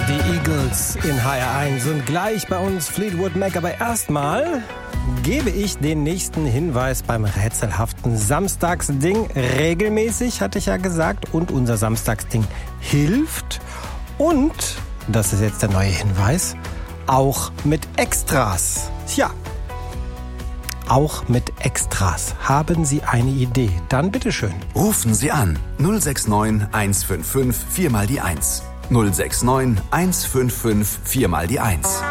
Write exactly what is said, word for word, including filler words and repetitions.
Die Eagles in H R eins und gleich bei uns Fleetwood Mac. Aber erstmal gebe ich den nächsten Hinweis beim rätselhaften Samstagsding. Regelmäßig, hatte ich ja gesagt. Und unser Samstagsding hilft. Und, das ist jetzt der neue Hinweis, auch mit Extras. Tja, auch mit Extras. Haben Sie eine Idee? Dann bitteschön. Rufen Sie an null sechs neun eins fünf fünf vier mal die eins. null sechs neun eins fünf fünf vier mal die eins.